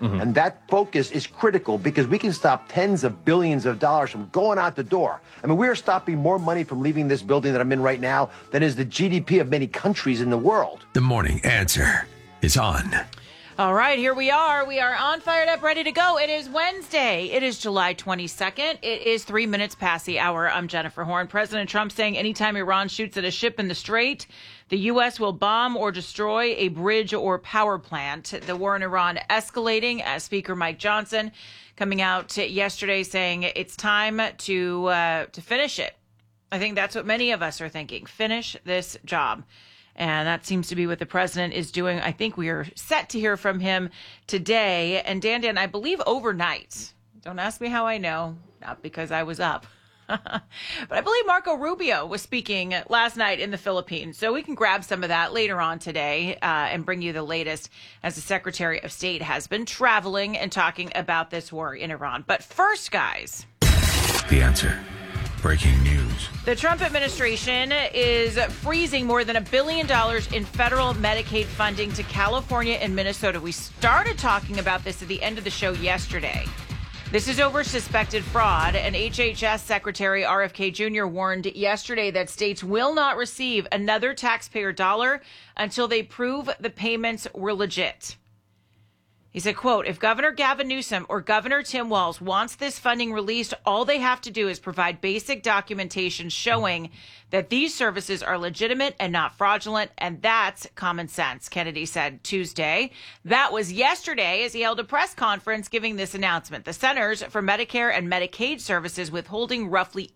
And that focus is critical because we can stop tens of billions of dollars from going out the door. I mean, we're stopping more money from leaving this building that I'm in right now than is the GDP of many countries in the world. The Morning Answer is on. All right, here we are. We are on, fired up, ready to go. It is Wednesday. It is July 22nd. It is 3 minutes past the hour. I'm Jennifer Horn. President Trump saying anytime Iran shoots at a ship in the Strait, the U.S. will bomb or destroy a bridge or power plant. The war in Iran escalating as Speaker Mike Johnson coming out yesterday saying it's time to finish it. I think that's what many of us are thinking. Finish this job. And that seems to be what the president is doing. I think we are set to hear from him today. And Dan, I believe overnight. Don't ask me how I know, not because I was up. But I believe Marco Rubio was speaking last night in the Philippines. So we can grab some of that later on today and bring you the latest as the Secretary of State has been traveling and talking about this war in Iran. But first, guys. The Answer. Breaking news. The Trump administration is freezing more than $1 billion in federal Medicaid funding to California and Minnesota. We started talking about this at the end of the show yesterday. This is over suspected fraud, and HHS Secretary RFK Jr. warned yesterday that states will not receive another taxpayer dollar until they prove the payments were legit. He said, quote, if Governor Gavin Newsom or Governor Tim Walz wants this funding released, all they have to do is provide basic documentation showing that these services are legitimate and not fraudulent. And that's common sense, Kennedy said Tuesday. That was yesterday as he held a press conference giving this announcement. The Centers for Medicare and Medicaid Services withholding roughly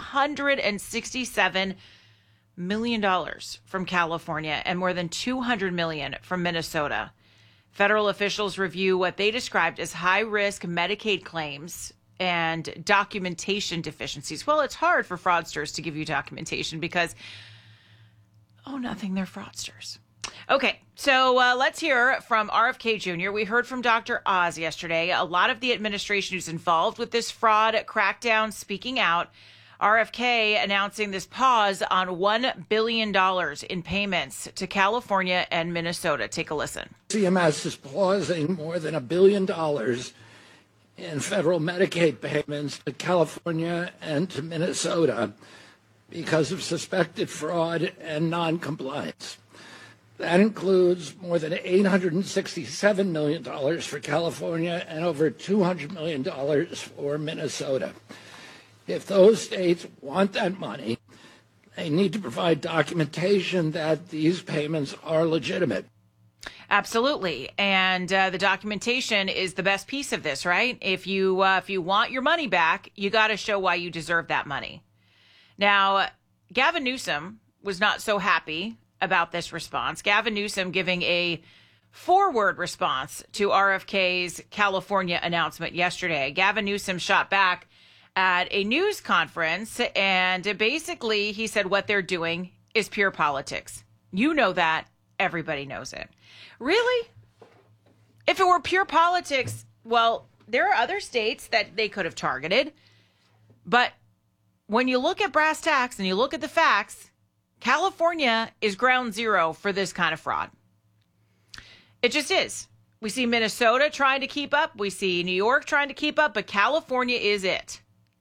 $867 million from California and more than $200 million from Minnesota. Federal officials review what they described as high-risk Medicaid claims and documentation deficiencies. Well, it's hard for fraudsters to give you documentation because, they're fraudsters. Okay, so let's hear from RFK Jr. We heard from Dr. Oz yesterday. A lot of the administration who's involved with this fraud crackdown speaking out. RFK announcing this pause on $1 billion in payments to California and Minnesota. Take a listen. CMS is pausing more than $1 billion in federal Medicaid payments to California and to Minnesota because of suspected fraud and noncompliance. That includes more than $867 million for California and over $200 million for Minnesota. If those states want that money, they need to provide documentation that these payments are legitimate. Absolutely. And the documentation is the best piece of this, right? If you want your money back, you got to show why you deserve that money. Now, Gavin Newsom was not so happy about this response. Gavin Newsom giving a forward response to RFK's California announcement yesterday. Gavin Newsom shot back at a news conference, and basically he said what they're doing is pure politics. You know that. Everybody knows it. Really? If it were pure politics, well, there are other states that they could have targeted. But when you look at brass tacks and you look at the facts, California is ground zero for this kind of fraud. It just is. We see Minnesota trying to keep up. We see New York trying to keep up, but California is it.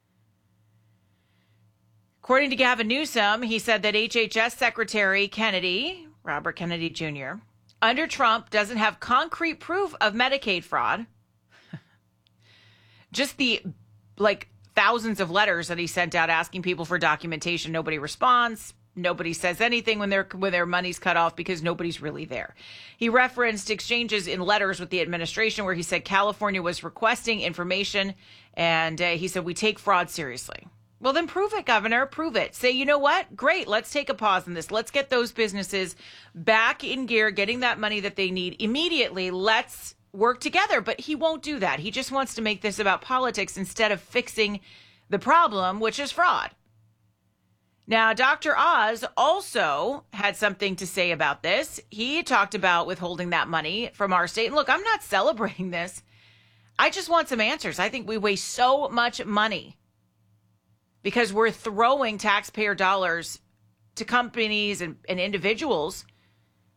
According to Gavin Newsom, he said that HHS Secretary Kennedy, Robert Kennedy Jr., under Trump doesn't have concrete proof of Medicaid fraud. Just the, thousands of letters that he sent out asking people for documentation. Nobody responds. Nobody says anything when their money's cut off because nobody's really there. He referenced exchanges in letters with the administration where he said California was requesting information, and he said, we take fraud seriously. Well, then prove it, Governor. Prove it. Say, you know what? Great. Let's take a pause on this. Let's get those businesses back in gear, getting that money that they need immediately. Let's work together. But he won't do that. He just wants to make this about politics instead of fixing the problem, which is fraud. Now, Dr. Oz also had something to say about this. He talked about withholding that money from our state. And look, I'm not celebrating this. I just want some answers. I think we waste so much money because we're throwing taxpayer dollars to companies and individuals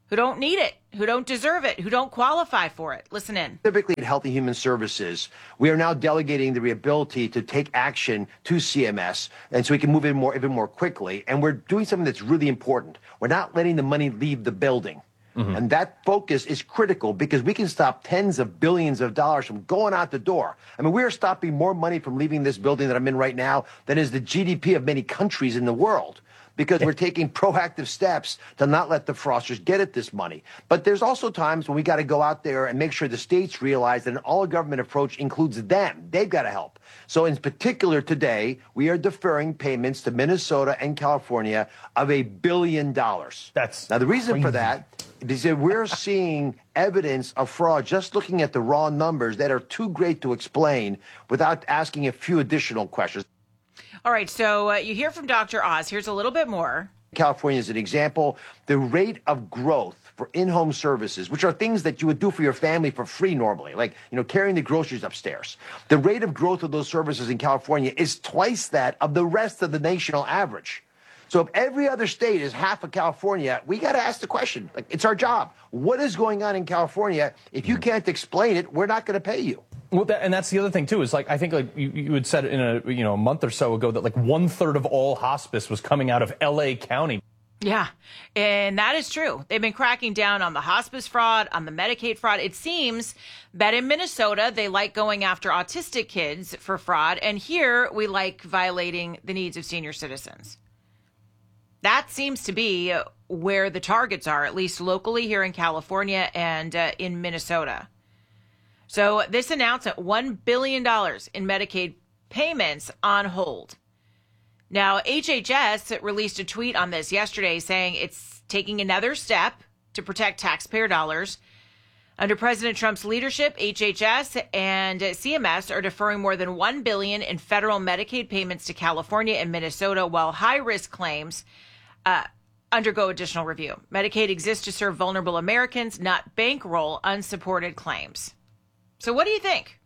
who don't need it, who don't deserve it, who don't qualify for it. Listen in. Specifically in Health and Human Services, we are now delegating the ability to take action to CMS, and so we can move in even more quickly. And we're doing something that's really important. We're not letting the money leave the building. And that focus is critical because we can stop tens of billions of dollars from going out the door. I mean, we are stopping more money from leaving this building that I'm in right now than is the GDP of many countries in the world, because we're taking proactive steps to not let the fraudsters get at this money. But there's also times when we got to go out there and make sure the states realize that an all-government approach includes them. They've got to help. So in particular today, we are deferring payments to Minnesota and California of $1 billion. That's now the reason crazy. for that is that we're seeing evidence of fraud just looking at the raw numbers that are too great to explain without asking a few additional questions. All right, so you hear from Dr. Oz. Here's a little bit more. California is an example. The rate of growth for in-home services, which are things that you would do for your family for free normally, like, carrying the groceries upstairs. The rate of growth of those services in California is twice that of the rest of the national average. So if every other state is half of California, we got to ask the question. Like, it's our job. What is going on in California? If you can't explain it, we're not going to pay you. Well, and that's the other thing too. Is like, I think like you had said in a month or so ago that like 1/3 of all hospice was coming out of L.A. County. Yeah, and that is true. They've been cracking down on the hospice fraud, on the Medicaid fraud. It seems that in Minnesota, they like going after autistic kids for fraud, and here we like violating the needs of senior citizens. That seems to be where the targets are, at least locally here in California and in Minnesota. So this announcement, $1 billion in Medicaid payments on hold. Now, HHS released a tweet on this yesterday saying it's taking another step to protect taxpayer dollars. Under President Trump's leadership, HHS and CMS are deferring more than $1 billion in federal Medicaid payments to California and Minnesota, while high-risk claims undergo additional review. Medicaid exists to serve vulnerable Americans, not bankroll unsupported claims. So what do you think?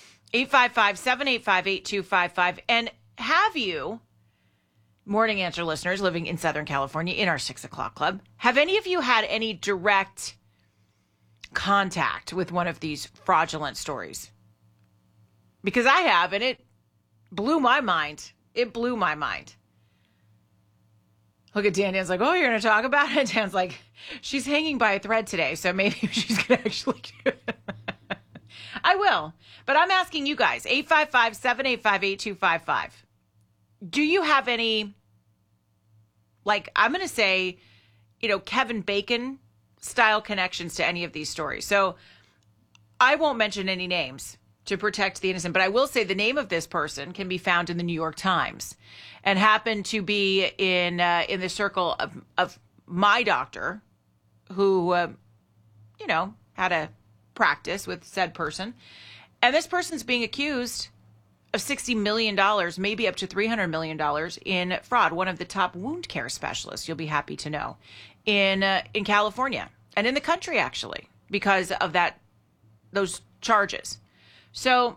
855-785-8255. And have you, Morning Answer listeners living in Southern California in our 6 o'clock club, have any of you had any direct contact with one of these fraudulent stories? Because I have, and it blew my mind. It blew my mind. Look at Dan. Dan's like, oh, you're going to talk about it? Dan's like, she's hanging by a thread today, so maybe she's going to actually do it. I will. But I'm asking you guys, 855-785-8255. Do you have any, like, I'm going to say, Kevin Bacon style connections to any of these stories? So I won't mention any names to protect the innocent, but I will say the name of this person can be found in the New York Times and happened to be in the circle of my doctor who, had a practice with said person. And this person's being accused of $60 million, maybe up to $300 million in fraud. One of the top wound care specialists, you'll be happy to know, in California and in the country, actually, because of those charges. So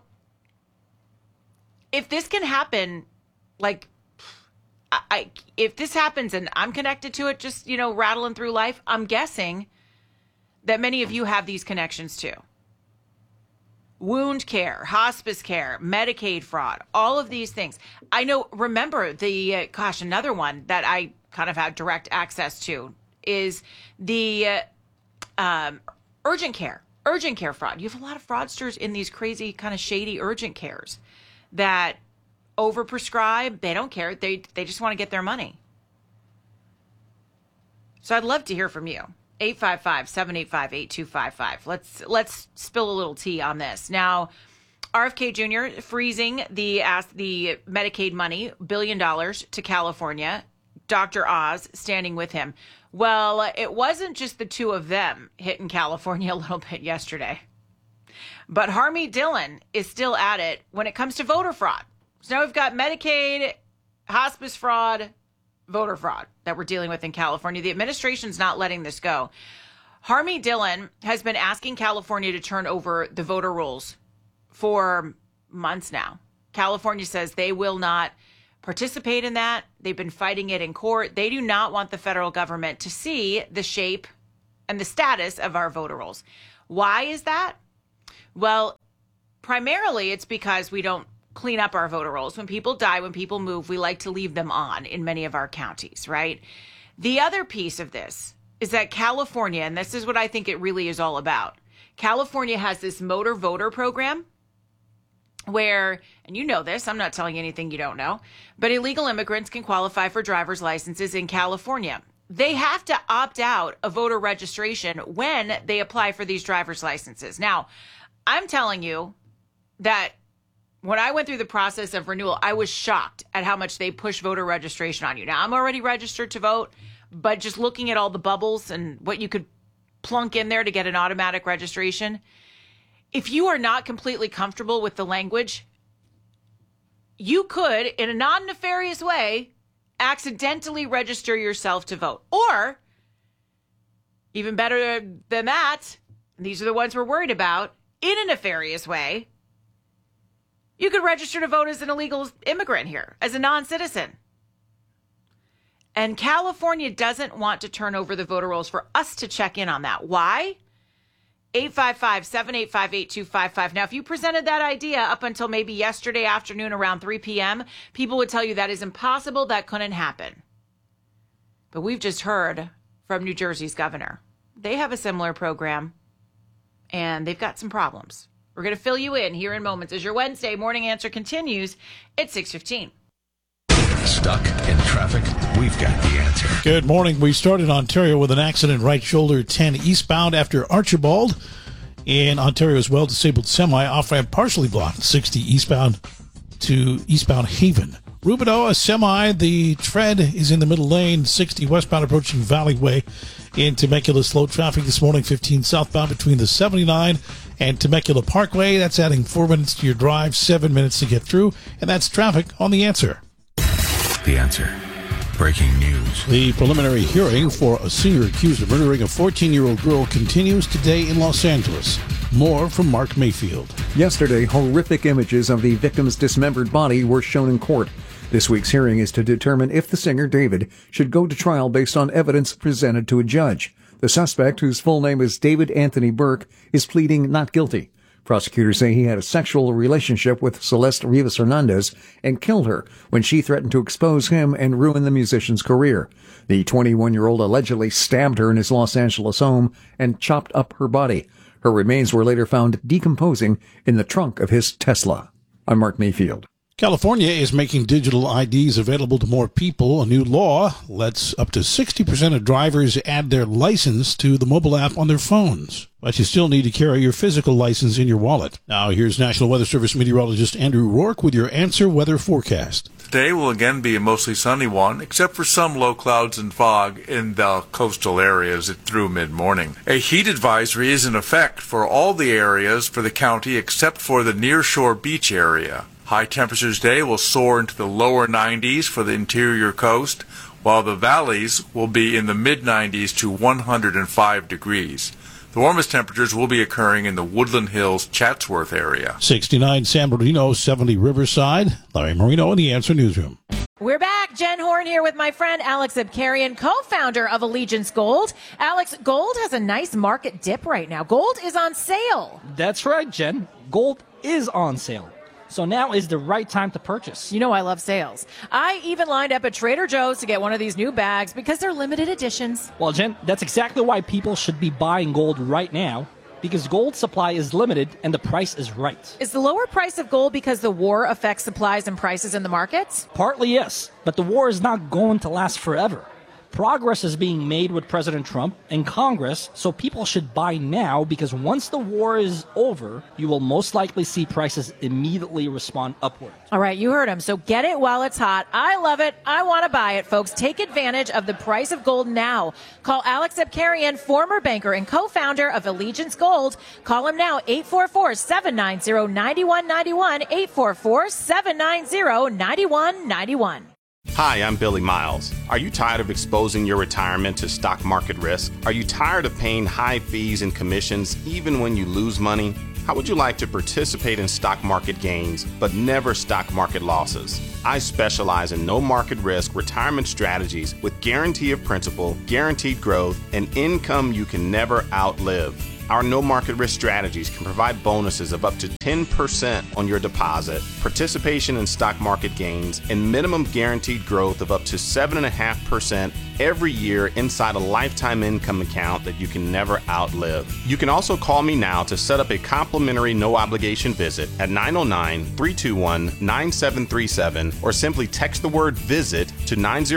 if this can happen, like, if this happens and I'm connected to it, just, rattling through life, I'm guessing that many of you have these connections too. Wound care, hospice care, Medicaid fraud, all of these things. I know, remember another one that I kind of had direct access to is the urgent care fraud. You have a lot of fraudsters in these crazy kind of shady urgent cares that overprescribe. They don't care. They just want to get their money. So I'd love to hear from you. 855-785-8255. Let's spill a little tea on this. Now, RFK Jr. freezing the Medicaid money, $1 billion to California. Dr. Oz standing with him. Well, it wasn't just the two of them hitting California a little bit yesterday. But Harmeet Dillon is still at it when it comes to voter fraud. So now we've got Medicaid, hospice fraud, voter fraud that we're dealing with in California. The administration's not letting this go. Harmeet Dillon has been asking California to turn over the voter rolls for months now. California says they will not participate in that. They've been fighting it in court. They do not want the federal government to see the shape and the status of our voter rolls. Why is that? Well, primarily it's because we don't clean up our voter rolls. When people die, when people move, we like to leave them on in many of our counties, right? The other piece of this is that California, and this is what I think it really is all about, California has this motor voter program where, and you know this, I'm not telling you anything you don't know, but illegal immigrants can qualify for driver's licenses in California. They have to opt out of voter registration when they apply for these driver's licenses. Now, I'm telling you that when I went through the process of renewal, I was shocked at how much they push voter registration on you. Now, I'm already registered to vote, but just looking at all the bubbles and what you could plunk in there to get an automatic registration, if you are not completely comfortable with the language, you could, in a non-nefarious way, accidentally register yourself to vote. Or, even better than that, these are the ones we're worried about, in a nefarious way, you could register to vote as an illegal immigrant here, as a non-citizen. And California doesn't want to turn over the voter rolls for us to check in on that. Why? 855-785-8255. Now, if you presented that idea up until maybe yesterday afternoon around 3 p.m., people would tell you that is impossible, that couldn't happen. But we've just heard from New Jersey's governor. They have a similar program, and they've got some problems. We're going to fill you in here in moments as your Wednesday morning answer continues at 6:15. Stuck in traffic? We've got the answer. Good morning. We started Ontario with an accident right shoulder 10 eastbound after Archibald. In Ontario's well-disabled semi off-ramp partially blocked 60 eastbound to eastbound Haven. Rubidoux, a semi, the tread is in the middle lane, 60 westbound approaching Valley Way. In Temecula, slow traffic this morning, 15 southbound between the 79 and Temecula Parkway. That's adding 4 minutes to your drive, 7 minutes to get through. And that's traffic on The Answer. The Answer. Breaking news. The preliminary hearing for a senior accused of murdering a 14-year-old girl continues today in Los Angeles. More from Mark Mayfield. Yesterday, horrific images of the victim's dismembered body were shown in court. This week's hearing is to determine if the singer, David, should go to trial based on evidence presented to a judge. The suspect, whose full name is David Anthony Burke, is pleading not guilty. Prosecutors say he had a sexual relationship with Celeste Rivas Hernandez and killed her when she threatened to expose him and ruin the musician's career. The 21-year-old allegedly stabbed her in his Los Angeles home and chopped up her body. Her remains were later found decomposing in the trunk of his Tesla. I'm Mark Mayfield. California is making digital IDs available to more people. A new law lets up to 60% of drivers add their license to the mobile app on their phones. But you still need to carry your physical license in your wallet. Now, here's National Weather Service meteorologist Andrew Rourke with your Answer weather forecast. Today will again be a mostly sunny one, except for some low clouds and fog in the coastal areas through mid-morning. A heat advisory is in effect for all the areas for the county except for the nearshore beach area. High temperatures today will soar into the lower 90s for the interior coast, while the valleys will be in the mid-90s to 105 degrees. The warmest temperatures will be occurring in the Woodland Hills, Chatsworth area. 69 San Bernardino, 70 Riverside. Larry Marino in the Answer Newsroom. We're back. Jen Horn here with my friend Alex Abkarian, co-founder of Allegiance Gold. Alex, gold has a nice market dip right now. Gold is on sale. That's right, Jen. Gold is on sale. So now is the right time to purchase. You know I love sales. I even lined up at Trader Joe's to get one of these new bags because they're limited editions. Well, Jen, that's exactly why people should be buying gold right now, because gold supply is limited and the price is right. Is the lower price of gold because the war affects supplies and prices in the markets? Partly, yes, but the war is not going to last forever. Progress is being made with President Trump and Congress, so people should buy now because once the war is over, you will most likely see prices immediately respond upward. All right, you heard him. So get it while it's hot. I love it. I want to buy it, folks. Take advantage of the price of gold now. Call Alex Abkarian, former banker and co-founder of Allegiance Gold. Call him now, 844-790-9191, 844-790-9191. Hi, I'm Billy Miles. Are you tired of exposing your retirement to stock market risk? Are you tired of paying high fees and commissions even when you lose money? How would you like to participate in stock market gains, but never stock market losses? I specialize in no market risk retirement strategies with guarantee of principal, guaranteed growth, and income you can never outlive. Our no market risk strategies can provide bonuses of up to 10% on your deposit, participation in stock market gains, and minimum guaranteed growth of up to 7.5% every year inside a lifetime income account that you can never outlive. You can also call me now to set up a complimentary no obligation visit at 909-321-9737 or simply text the word visit to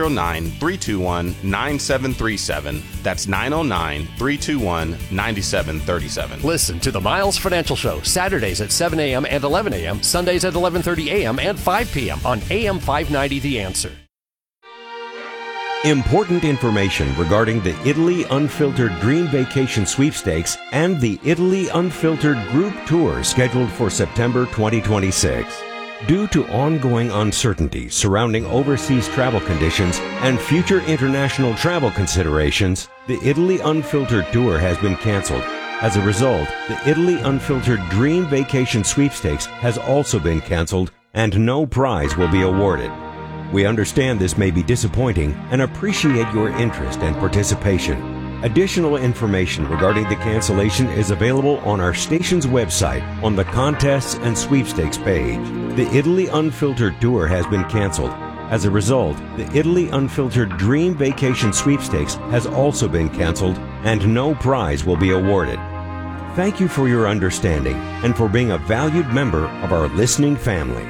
909-321-9737. That's 909-321-9737. Listen to the Miles Financial Show Saturdays at 7 a.m. and 11 a.m., Sundays at 11:30 a.m. and 5 p.m. on AM 590 The Answer. Important information regarding the Italy Unfiltered Dream Vacation Sweepstakes and the Italy Unfiltered Group Tour scheduled for September 2026. Due to ongoing uncertainty surrounding overseas travel conditions and future international travel considerations, the Italy Unfiltered Tour has been canceled. As a result, the Italy Unfiltered Dream Vacation Sweepstakes has also been canceled and no prize will be awarded. We understand this may be disappointing and appreciate your interest and participation. Additional information regarding the cancellation is available on our station's website on the Contests and Sweepstakes page. The Italy Unfiltered Tour has been canceled. As a result, the Italy Unfiltered Dream Vacation Sweepstakes has also been canceled and no prize will be awarded. Thank you for your understanding and for being a valued member of our listening family.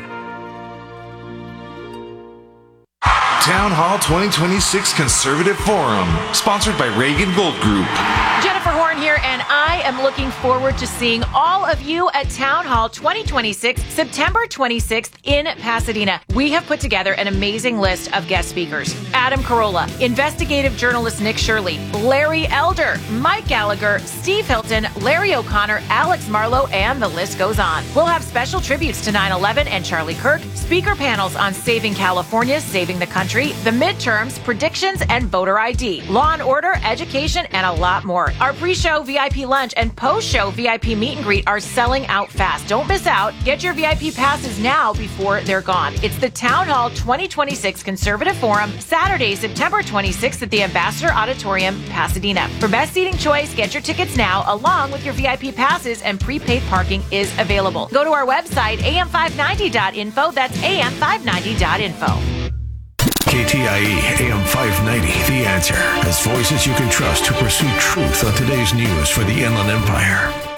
Town Hall 2026 Conservative Forum, sponsored by Reagan Gold Group. Jennifer Horn here, and I am looking forward to seeing all of you at Town Hall 2026, September 26th in Pasadena. We have put together an amazing list of guest speakers. Adam Carolla, investigative journalist Nick Shirley, Larry Elder, Mike Gallagher, Steve Hilton, Larry O'Connor, Alex Marlowe, and the list goes on. We'll have special tributes to 9/11 and Charlie Kirk, speaker panels on saving California, saving the country, the midterms, predictions, and voter ID, law and order, education, and a lot more. Our pre-show VIP lunch and post-show VIP meet and greet are selling out fast. Don't miss out. Get your VIP passes now before they're gone. It's the Town Hall 2026 Conservative Forum, Saturday, September 26th at the Ambassador Auditorium, Pasadena. For best seating choice, get your tickets now along with your VIP passes, and prepaid parking is available. Go to our website, am590.info. That's am590.info. KTIE AM 590, The Answer, has voices you can trust to pursue truth on today's news for the Inland Empire.